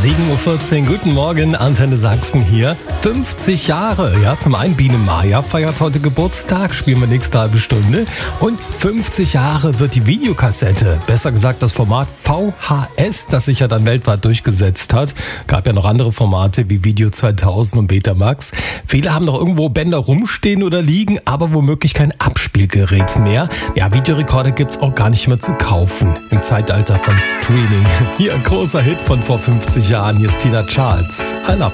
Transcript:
7.14 Uhr, guten Morgen, Antenne Sachsen hier. 50 Jahre, ja, zum einen Biene Maya feiert heute Geburtstag, spielen wir nächste halbe Stunde. Und 50 Jahre wird die Videokassette, besser gesagt das Format VHS, das sich ja dann weltweit durchgesetzt hat. Gab ja noch andere Formate wie Video 2000 und Betamax. Viele haben noch irgendwo Bänder rumstehen oder liegen, aber womöglich kein Abspielgerät mehr. Ja, Videorekorder gibt's auch gar nicht mehr zu kaufen im Zeitalter von Streaming. Hier ein großer Hit von vor 50 Jahren. Hier ist Tina Charles. I love